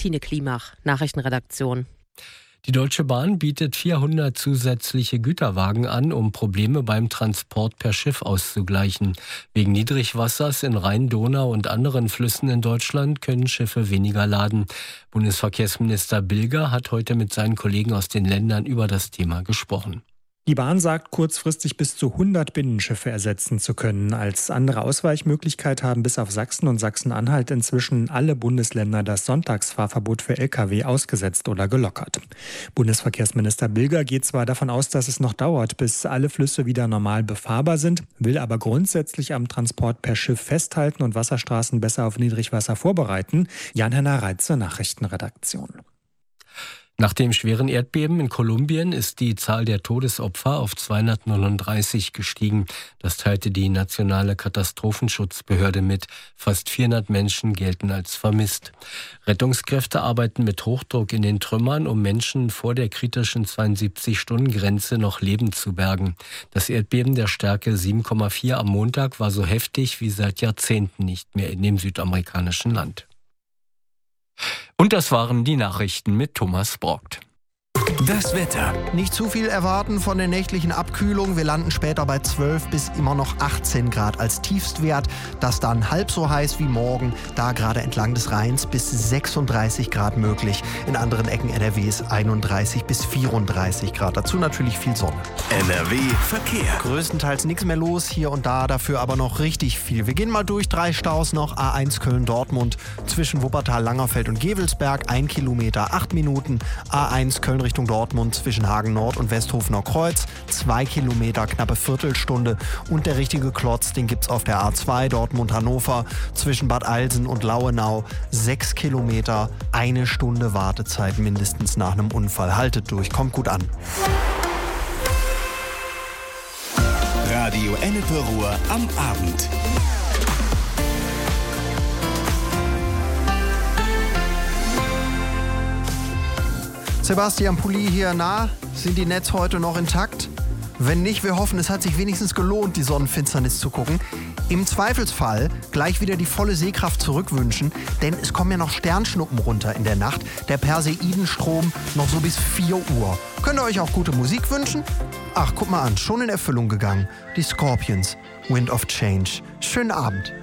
Bettine Klimach, Nachrichtenredaktion. Die Deutsche Bahn bietet 400 zusätzliche Güterwagen an, um Probleme beim Transport per Schiff auszugleichen. Wegen Niedrigwassers in Rhein, Donau und anderen Flüssen in Deutschland können Schiffe weniger laden. Bundesverkehrsminister Bilger hat heute mit seinen Kollegen aus den Ländern über das Thema gesprochen. Die Bahn sagt, kurzfristig bis zu 100 Binnenschiffe ersetzen zu können. Als andere Ausweichmöglichkeit haben bis auf Sachsen und Sachsen-Anhalt inzwischen alle Bundesländer das Sonntagsfahrverbot für Lkw ausgesetzt oder gelockert. Bundesverkehrsminister Bilger geht zwar davon aus, dass es noch dauert, bis alle Flüsse wieder normal befahrbar sind, will aber grundsätzlich am Transport per Schiff festhalten und Wasserstraßen besser auf Niedrigwasser vorbereiten. Jan-Henner Reitze, Nachrichtenredaktion. Nach dem schweren Erdbeben in Kolumbien ist die Zahl der Todesopfer auf 239 gestiegen. Das teilte die nationale Katastrophenschutzbehörde mit. Fast 400 Menschen gelten als vermisst. Rettungskräfte arbeiten mit Hochdruck in den Trümmern, um Menschen vor der kritischen 72-Stunden-Grenze noch lebend zu bergen. Das Erdbeben der Stärke 7,4 am Montag war so heftig wie seit Jahrzehnten nicht mehr in dem südamerikanischen Land. Und das waren die Nachrichten mit Thomas Brockt. Das Wetter. Nicht zu viel erwarten von der nächtlichen Abkühlung. Wir landen später bei 12 bis immer noch 18 Grad als Tiefstwert. Das dann halb so heiß wie morgen. Da gerade entlang des Rheins bis 36 Grad möglich. In anderen Ecken NRWs 31 bis 34 Grad. Dazu natürlich viel Sonne. NRW Verkehr. Größtenteils nichts mehr los. Hier und da dafür aber noch richtig viel. Wir gehen mal durch. 3 Staus noch. A1 Köln-Dortmund zwischen Wuppertal, Langerfeld und Gevelsberg. 1 Kilometer, 8 Minuten. A1 Köln Richtung Dortmund zwischen Hagen Nord und Westhofener Kreuz. 2 Kilometer, knappe Viertelstunde. Und der richtige Klotz, den gibt's auf der A2 Dortmund-Hannover zwischen Bad Alsen und Lauenau. 6 Kilometer, 1 Stunde Wartezeit mindestens nach einem Unfall. Haltet durch, kommt gut an. Radio Ennepe Ruhr am Abend. Sebastian Pulli hier nah. Sind die Netze heute noch intakt? Wenn nicht, wir hoffen, es hat sich wenigstens gelohnt, die Sonnenfinsternis zu gucken. Im Zweifelsfall gleich wieder die volle Sehkraft zurückwünschen, denn es kommen ja noch Sternschnuppen runter in der Nacht. Der Perseidenstrom noch so bis 4 Uhr. Könnt ihr euch auch gute Musik wünschen? Ach, guck mal an, schon in Erfüllung gegangen. Die Scorpions, Wind of Change. Schönen Abend.